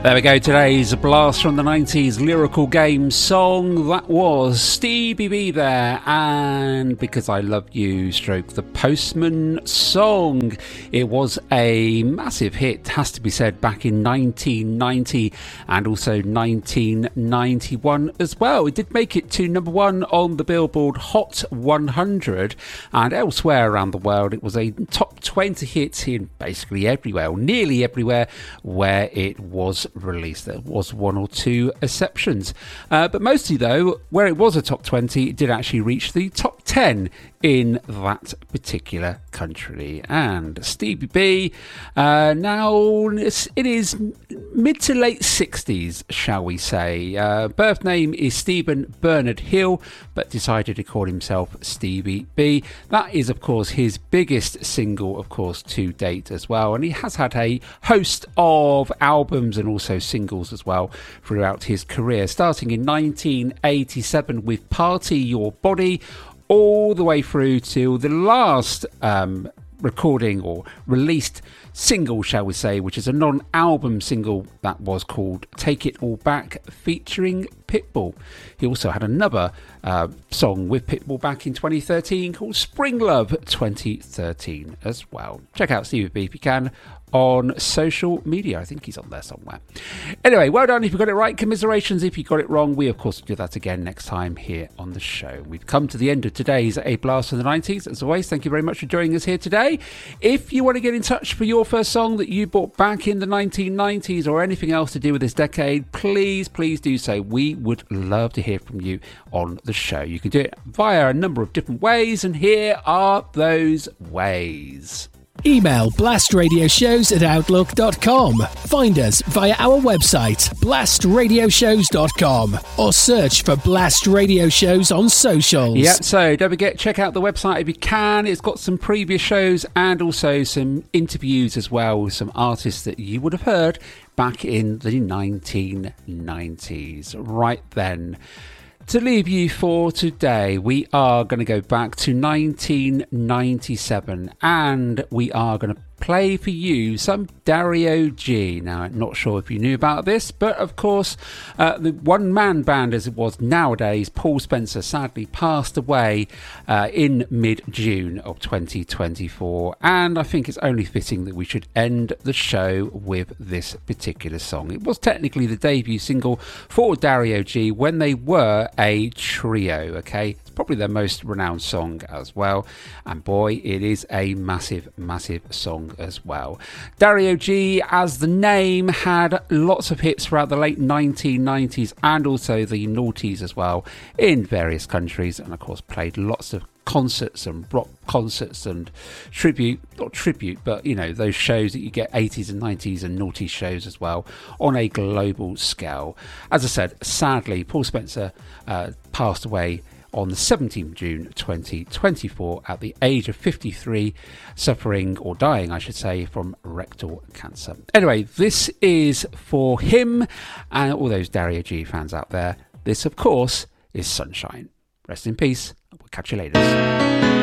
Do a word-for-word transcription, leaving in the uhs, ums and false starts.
There we go, today's blast from the nineties lyrical game song. That was Stevie B there, and Because I Love You stroke The Postman song. It was a massive hit, has to be said, back in nineteen ninety and also nineteen ninety-one as well. It did make it to number one on the Billboard Hot one hundred, and elsewhere around the world it was a top twenty hit in basically everywhere, or nearly everywhere where it was released. There was one or two exceptions, uh, but mostly though, where it was a top twenty, it did actually reach the top ten in that particular country. And Stevie B, uh, now it is mid to late sixties, shall we say. Uh, birth name is Stephen Bernard Hill, but decided to call himself Stevie B. That is, of course, his biggest single, of course, to date as well. And he has had a host of albums and also singles as well throughout his career, starting in nineteen eighty-seven with Party Your Body, all the way through to the last um, recording or released single, shall we say, which is a non-album single that was called Take It All Back, featuring Pitbull. He also had another uh, song with Pitbull back in twenty thirteen called Spring Love twenty thirteen as well. Check out Stevie B if you can on social media. I think he's on there somewhere. Anyway, well done if you got it right. Commiserations if you got it wrong. We, of course, will do that again next time here on the show. We've come to the end of today's A Blast from the nineties. As always, thank you very much for joining us here today. If you want to get in touch for your first song that you bought back in the nineteen nineties or anything else to do with this decade, please, please do so. We would love to hear from you on the show. You can do it via a number of different ways, and here are those ways. Email blastradioshows at outlook dot com. Find us via our website, blast radio shows dot com, or search for Blast Radio Shows on socials. Yeah, so don't forget, check out the website if you can. It's got some previous shows and also some interviews as well with some artists that you would have heard back in the nineteen nineties. Right then, to leave you for today, we are going to go back to nineteen ninety-seven, and we are going to play for you some Dario G. Now, I'm not sure if you knew about this, but of course, uh, the one-man band as it was nowadays, Paul Spencer, sadly passed away uh, in mid-June of twenty twenty-four, and I think it's only fitting that we should end the show with this particular song. It was technically the debut single for Dario G when they were a trio, okay? Probably their most renowned song as well, and boy, it is a massive massive song as well. Dario G, as the name, had lots of hits throughout the late nineteen nineties and also the noughties as well in various countries, and of course played lots of concerts and rock concerts and tribute, not tribute, but you know, those shows that you get eighties and nineties and naughty shows as well on a global scale. As I said, sadly, Paul Spencer uh, passed away on the seventeenth of June twenty twenty-four at the age of fifty-three, suffering or dying, I should say, from rectal cancer. Anyway, this is for him and all those Dario G fans out there. This, of course, is Sunshine. Rest in peace. We'll catch you later.